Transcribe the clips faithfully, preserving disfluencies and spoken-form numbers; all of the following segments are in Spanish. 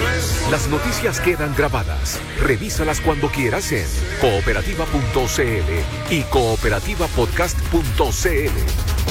Las noticias quedan grabadas. Revísalas cuando quieras en cooperativa punto c l y cooperativa podcast punto c l.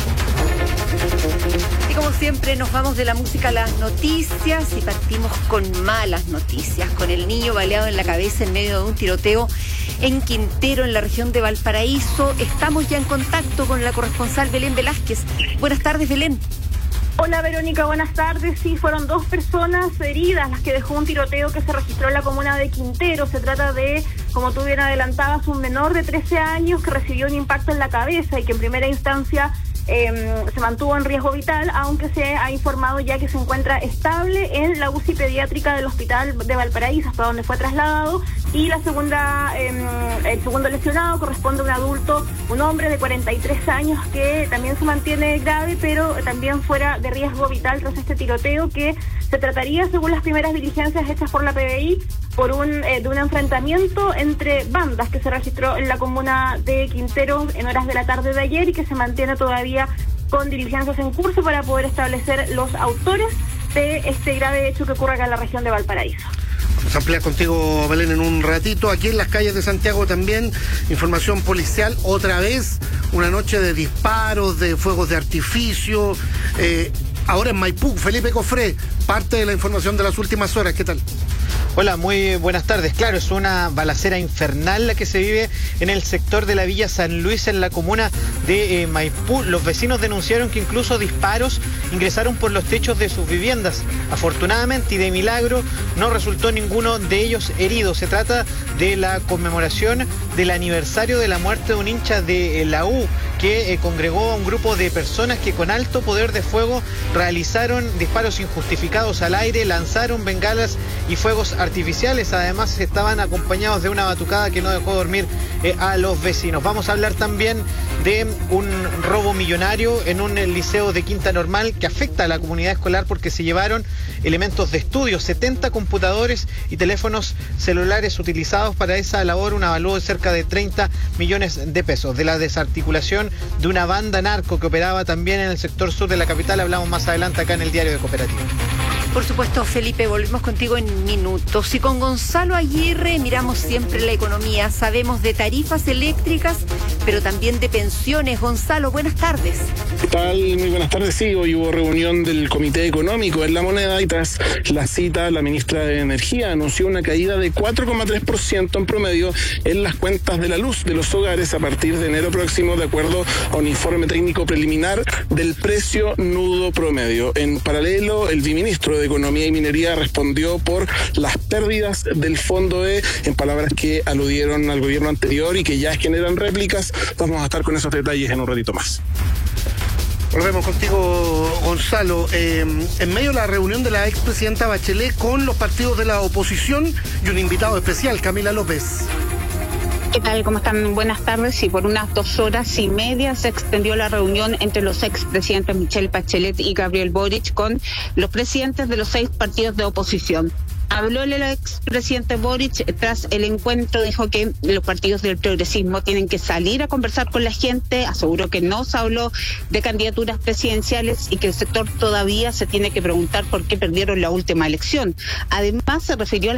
Y como siempre nos vamos de la música a las noticias y partimos con malas noticias, con el niño baleado en la cabeza en medio de un tiroteo en Quintero, en la región de Valparaíso. Estamos ya en contacto con la corresponsal Belén Velázquez. Buenas tardes, Belén. Hola Verónica, buenas tardes. Sí, fueron dos personas heridas las que dejó un tiroteo que se registró en la comuna de Quintero. Se trata de, como tú bien adelantabas, un menor de trece años que recibió un impacto en la cabeza y que en primera instancia eh, se mantuvo en riesgo vital, aunque se ha informado ya que se encuentra estable en la U C I pediátrica del Hospital de Valparaíso, hasta donde fue trasladado. Y la segunda, eh, el segundo lesionado corresponde a un adulto, un hombre de cuarenta y tres años que también se mantiene grave, pero también fuera de riesgo vital tras este tiroteo, que se trataría, según las primeras diligencias hechas por la P B I, por un eh, de un enfrentamiento entre bandas que se registró en la comuna de Quintero en horas de la tarde de ayer y que se mantiene todavía con diligencias en curso para poder establecer los autores de este grave hecho que ocurre acá en la región de Valparaíso. Vamos a ampliar contigo, Belén, en un ratito. Aquí en las calles de Santiago también, información policial, otra vez, una noche de disparos, de fuegos de artificio. Eh, ahora en Maipú, Felipe Cofré, parte de la información de las últimas horas. ¿Qué tal? Hola, muy buenas tardes. Claro, es una balacera infernal la que se vive en el sector de la Villa San Luis, en la comuna de eh, Maipú. Los vecinos denunciaron que incluso disparos ingresaron por los techos de sus viviendas. Afortunadamente y de milagro no resultó ninguno de ellos herido. Se trata de la conmemoración del aniversario de la muerte de un hincha de eh, la U, que eh, congregó a un grupo de personas que con alto poder de fuego realizaron disparos injustificados al aire, lanzaron bengalas y fuegos artificiales. Además estaban acompañados de una batucada que no dejó dormir eh, a los vecinos. Vamos a hablar también de un robo millonario en un liceo de Quinta Normal que afecta a la comunidad escolar porque se llevaron elementos de estudio, setenta computadores y teléfonos celulares utilizados para esa labor, un avalúo de cerca de treinta millones de pesos. De la desarticulación de una banda narco que operaba también en el sector sur de la capital hablamos más adelante acá en el Diario de Cooperativa. Por supuesto, Felipe, volvemos contigo en minutos. Y con Gonzalo Aguirre miramos siempre la economía. Sabemos de tarifas eléctricas, pero también de pensiones. Gonzalo, buenas tardes. ¿Qué tal? Muy buenas tardes. Sí, hoy hubo reunión del Comité Económico en La Moneda y tras la cita, la ministra de Energía anunció una caída de cuatro coma tres por ciento en promedio en las cuentas de la luz de los hogares a partir de enero próximo, de acuerdo a un informe técnico preliminar del precio nudo promedio. En paralelo, el viceministro de Economía y Minería respondió por las pérdidas del Fondo E, en palabras que aludieron al gobierno anterior y que ya generan réplicas. Vamos a estar con esos detalles en un ratito más. Volvemos contigo, Gonzalo. Eh, en medio de la reunión de la expresidenta Bachelet con los partidos de la oposición y un invitado especial, Camila López. ¿Qué tal? ¿Cómo están? Buenas tardes. Y por unas dos horas y media se extendió la reunión entre los expresidentes Michelle Bachelet y Gabriel Boric con los presidentes de los seis partidos de oposición. Habló el expresidente Boric tras el encuentro, dijo que los partidos del progresismo tienen que salir a conversar con la gente, aseguró que no se habló de candidaturas presidenciales y que el sector todavía se tiene que preguntar por qué perdieron la última elección. Además, se refirió a